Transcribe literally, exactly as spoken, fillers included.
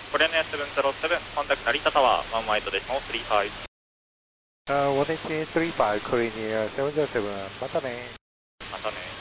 コリアンエアセブンゼロセブン、コンタクト成田タワー、ワンワイドデシモスリーファイブ。 Uh, one eight three five, Korean Air seven zero seven, またね。 またね。